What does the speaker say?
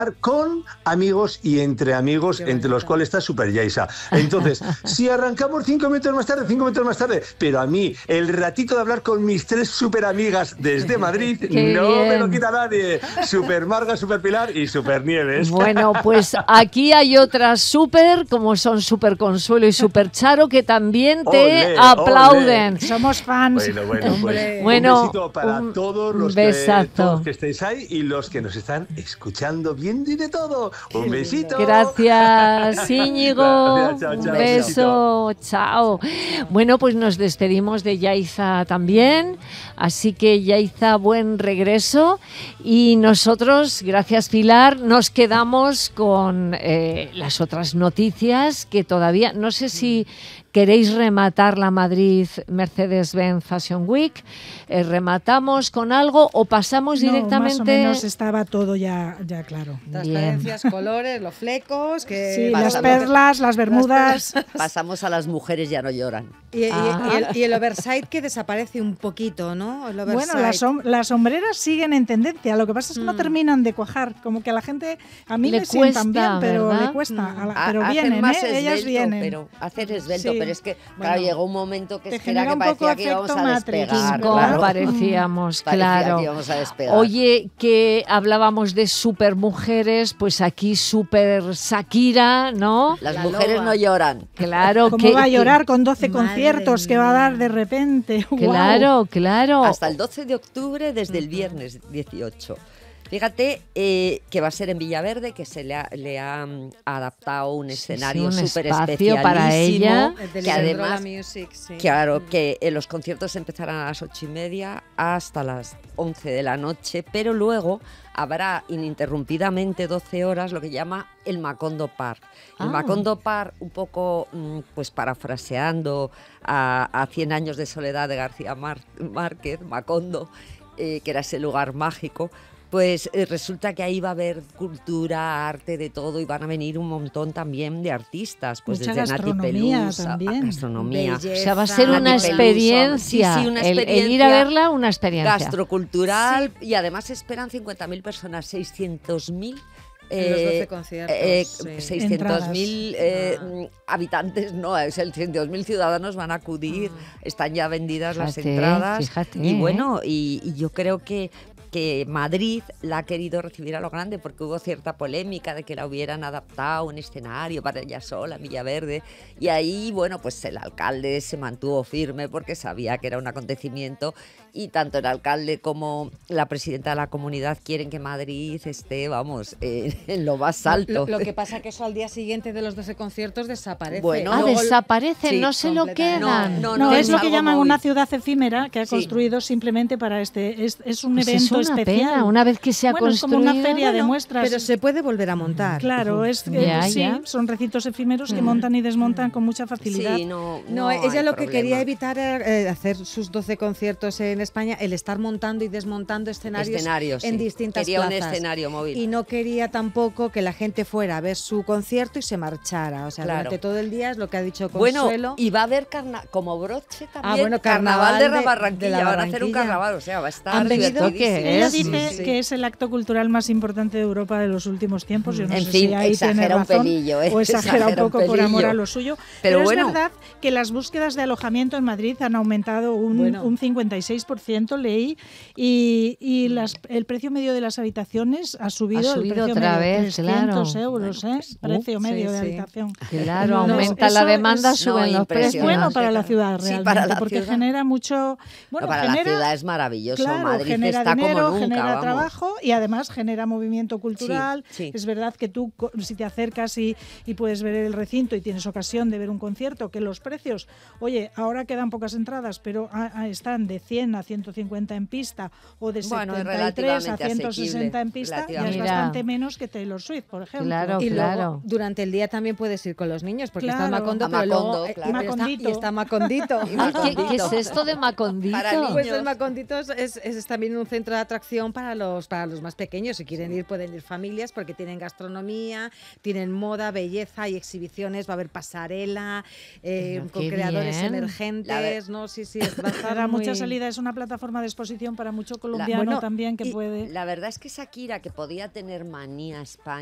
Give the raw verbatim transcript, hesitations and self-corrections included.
con amigos y entre amigos, entre los cuales está Super Yaiza. Entonces, si arrancamos cinco minutos más tarde, cinco minutos más tarde, pero a mí el ratito de hablar con mis tres super amigas desde Madrid Qué no bien. me lo quita nadie. Super Marga, Super Pilar y Super Nieves. Bueno, pues aquí hay otras super, como son Super Consuelo y Super Charo, que también te Olé, aplauden. olé. Somos fans. Bueno, bueno, pues Bueno, un besito para un todos los que, besazo. todos que estéis ahí y los que nos están escuchando viendo y de todo. Un besito. Gracias, Íñigo. Gracias, chao, Un chao, beso, chao. Bueno, pues nos despedimos de Yaiza también. Así que, Yaiza, buen regreso. Y nosotros, gracias Pilar, nos quedamos con eh, las otras noticias que todavía, no sé si queréis rematar la Madrid Mercedes-Benz Fashion Week, eh, rematamos con algo o pasamos No, directamente. más o menos estaba todo ya, ya claro. Transparencias, colores, los flecos, que Sí, las pasamos- perlas, las bermudas. Pasamos a las mujeres ya no lloran. Y, y- Ah. y el, y el oversight que desaparece un poquito, ¿no? El Bueno, oversight. las, som- las sombreras siguen en tendencia. Lo que pasa es que no Mm. terminan de cuajar. Como que a la gente, a mí Le me sientan cuesta, bien, pero ¿verdad? le cuesta. A la- A- pero hacer vienen, más ¿eh? Ellas esbelto, vienen. Pero hacer esbelto, Sí. pero es que, Bueno, claro, llegó un momento que, te es que era genera que un poco parecía que íbamos efecto a Matrix, despegar. Cinco ¿verdad? Claro. parecíamos, Parecía claro. que íbamos a despegar. Oye, que hablábamos de supermujeres, pues aquí super Shakira, ¿no? Las La mujeres loba. no lloran. Claro ¿Cómo que va a que- llorar con doce Madre conciertos que va a dar de repente? ¡Guau! Claro, claro. Hasta el doce de octubre, desde el viernes dieciocho. Fíjate eh, que va a ser en Villaverde, que se le ha, le ha mm, adaptado un Sí, escenario sí, un súper espacio especialísimo. para ella. El de que Lisandrola además, Music, sí. claro, Mm. que eh, los conciertos empezarán a las ocho y media hasta las once de la noche, pero luego habrá ininterrumpidamente doce horas lo que llama el Macondo Park. El Ah. Macondo Park, un poco mm, pues parafraseando a, a Cien años de soledad de García Mar- Márquez, Macondo, eh, que era ese lugar mágico. Pues eh, resulta que ahí va a haber cultura, arte, de todo, y van a venir un montón también de artistas, pues Mucha desde Nati gastronomía Pelusa, también. gastronomía, O sea, va a ser Belleza, una Nati Peluso. experiencia. Sí, sí, una El- El, ir a experiencia verla, una experiencia. gastrocultural, y además esperan cincuenta mil personas, seiscientos mil. En los doce conciertos, sí. seiscientos mil eh, Ah. mm, habitantes, no, es el seiscientos mil ciudadanos van a acudir, están ya vendidas las Fíjate, entradas. fíjate, y ¿eh? bueno, y, y yo creo que que Madrid la ha querido recibir a lo grande, porque hubo cierta polémica de que la hubieran adaptado un escenario para ella sola, Villaverde, y ahí, bueno, pues el alcalde se mantuvo firme porque sabía que era un acontecimiento, y tanto el alcalde como la presidenta de la comunidad quieren que Madrid esté, vamos, eh, en lo más alto. Lo, lo que pasa es que eso al día siguiente de los doce conciertos desaparece. Bueno, Ah, Luego- desaparecen, sí, no se lo completamente. quedan. No, No, no, es lo es que algo llaman móvil. una ciudad efímera que ha Sí. construido simplemente para este. Es, es un Pues es evento una especial. pena, una vez que se ha bueno, es como construido. una feria de Bueno, muestras. Pero se puede volver a montar. Claro, es que Ya, sí, ya. son recintos efímeros que montan y desmontan con mucha facilidad. Sí, no, No, no ella hay lo que problema. quería evitar era eh, hacer sus doce conciertos en España, el estar montando y desmontando escenarios, Escenarios, en sí. distintas Quería un plazas. escenario móvil. Y no quería tampoco que la gente fuera a ver su concierto y se marchara. O sea, Claro. durante todo el día es lo que ha dicho Bueno, Consuelo. y va a haber carna como broche también. Ah, bueno, carnaval, de la de- Barranquilla. de la Van a hacer un Barranquilla. carnaval, o sea, va a estar Han venido- divertidísimo. ¿Qué Ella es? dice Sí, sí. que es el acto cultural más importante de Europa de los últimos tiempos. Yo no En sé fin, si ahí tiene exagera un razón pelillo, ¿eh? o exagera un Exagera un poco por amor pelillo. a lo suyo. Pero Pero, bueno. es verdad que las búsquedas de alojamiento en Madrid han aumentado un, Bueno. un cincuenta y seis por ciento, leí, y, y las, el precio medio de las habitaciones ha subido, Ha subido el precio otra medio, vez, trescientos claro. euros, Bueno, ¿eh? pues, precio uh, medio sí, de sí. habitación. Claro, No, aumenta eso la demanda, es- suben no, los Es precios. bueno para la Sí, ciudad para realmente, la porque ciudad. genera mucho... Bueno, No, para genera, la ciudad es maravilloso. Claro, Madrid genera está dinero, como nunca, genera vamos. trabajo y además genera movimiento cultural. Sí, sí. Es verdad que tú, co- si te acercas y, y puedes ver el recinto y tienes ocasión de ver un concierto, que los precios, oye, ahora quedan pocas entradas, pero a- a- están de cien a ciento cincuenta en pista o de Bueno, es setenta y tres a relativamente ciento sesenta en asequible, pista, ya es relativamente. bastante Mira. menos que Taylor Swift, por ejemplo. Claro. Y claro. luego, durante el día también puedes ir con los niños, porque está Claro. Macondo, A pero luego Macondo, eh, claro. pero está- Macondito. y está Macondito. Y Ay, ¿qué, Macondito. qué es esto de Macondito? Para Pues niños. el Macondito es, es, es también un centro de atracción para los, para los más pequeños. Si quieren ir, pueden ir familias porque tienen gastronomía, tienen moda, belleza y exhibiciones. Va a haber pasarela eh, Pero con qué creadores bien. emergentes. ¿No? Sí, sí, va a estar Para muy... mucha salida, es una plataforma de exposición para mucho colombiano bueno, también que Y puede. La verdad es que Shakira, que podía tener manía a España,